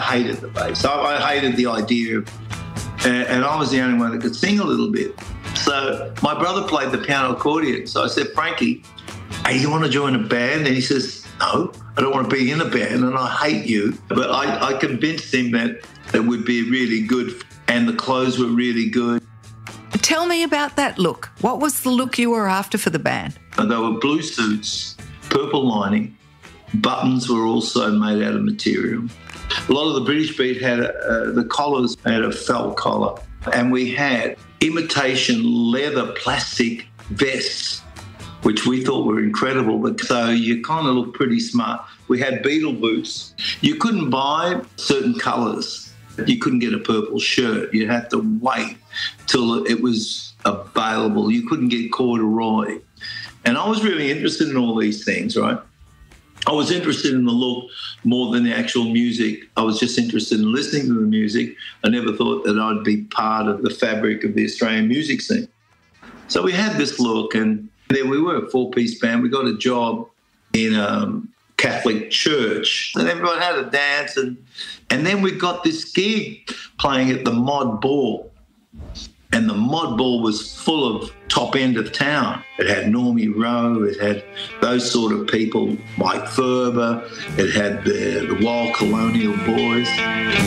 hated the bass. I hated the idea of, and I was the only one that could sing a little bit. So my brother played the piano accordion. So I said, Frankie, hey, you want to join a band? And he says, no, I don't want to be in a band and I hate you. But I convinced him that it would be really good and the clothes were really good. Tell me about that look. What was the look you were after for the band? They were blue suits, purple lining. Buttons were also made out of material. A lot of the British beat had the collars had a felt collar. And we had imitation leather plastic vests, which we thought were incredible. But so you kind of look pretty smart. We had Beatle boots. You couldn't buy certain colours. You couldn't get a purple shirt. You had to wait till it was available. You couldn't get corduroy. And I was really interested in all these things, right? I was interested in the look more than the actual music. I was just interested in listening to the music. I never thought that I'd be part of the fabric of the Australian music scene. So we had this look, and there we were, a four-piece band. We got a job in a Catholic church, and everyone had a dance. And then we got this gig playing at the Mod Ball. And the Mod Ball was full of top end of town. It had Normie Rowe, it had those sort of people, Mike Ferber, it had the Wild Colonial Boys.